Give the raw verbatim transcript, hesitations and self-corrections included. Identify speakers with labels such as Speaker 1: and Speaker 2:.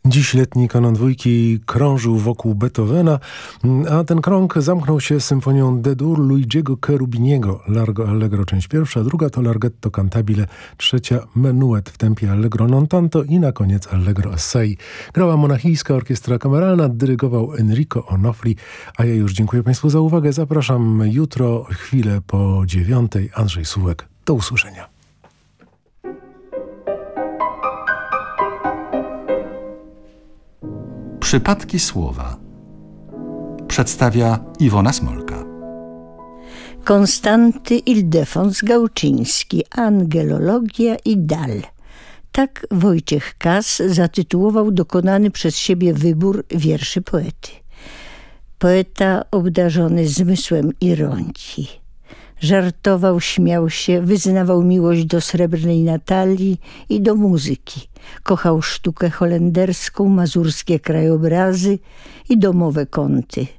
Speaker 1: Dziś letni kanon dwójki krążył wokół Beethovena, a ten krąg zamknął się symfonią D-dur Luigiego Cherubiniego. Largo Allegro część pierwsza, druga to Larghetto Cantabile, trzecia Menuet w tempie Allegro non tanto i na koniec Allegro assai. Grała Monachijska Orkiestra Kameralna, dyrygował Enrico Onofri, a ja już dziękuję Państwu za uwagę. Zapraszam jutro, chwilę po dziewiątej. Andrzej Sułek. Do usłyszenia.
Speaker 2: Przypadki słowa przedstawia Iwona Smolka.
Speaker 3: Konstanty Ildefons Gałczyński, Angelologia i Dal. Tak Wojciech Kas zatytułował dokonany przez siebie wybór wierszy poety. Poeta obdarzony zmysłem ironii. Żartował, śmiał się, wyznawał miłość do srebrnej Natalii i do muzyki. Kochał sztukę holenderską, mazurskie krajobrazy i domowe kąty.